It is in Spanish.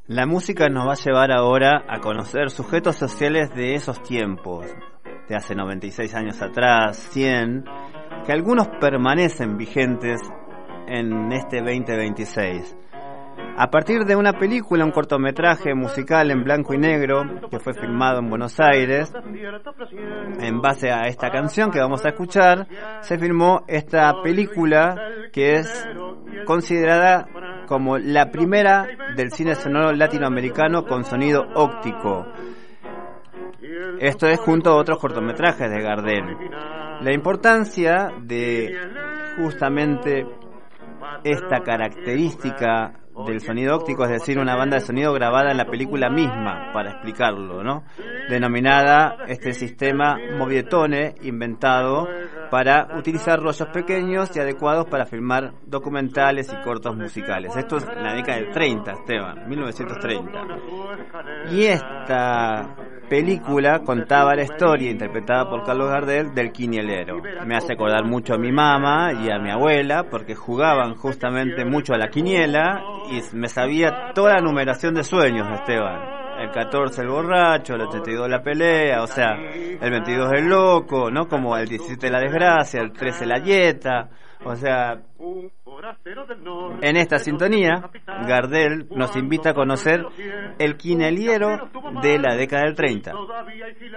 La música nos va a llevar ahora a conocer sujetos sociales de esos tiempos, de hace 96 años atrás, 100, que algunos permanecen vigentes en este 2026. A partir de una película, un cortometraje musical en blanco y negro que fue filmado en Buenos Aires, en base a esta canción que vamos a escuchar, se filmó esta película que es considerada como la primera del cine sonoro latinoamericano con sonido óptico. Esto es junto a otros cortometrajes de Gardel. La importancia de justamente esta característica del sonido óptico, es decir, una banda de sonido grabada en la película misma, para explicarlo, ¿no? Denominada este sistema Movietone, inventado para utilizar rollos pequeños y adecuados para filmar documentales y cortos musicales. Esto es en la década del 30, Esteban, 1930. Y esta película contaba la historia, interpretada por Carlos Gardel, del quinielero. Me hace acordar mucho a mi mamá y a mi abuela, porque jugaban justamente mucho a la quiniela y me sabía toda la numeración de sueños, Esteban. El 14 el borracho, el 82 la pelea, o sea, el 22 el loco, ¿no? Como el 17 la desgracia, el 13 la yeta, o sea, en esta sintonía, Gardel nos invita a conocer el quineliero de la década del 30.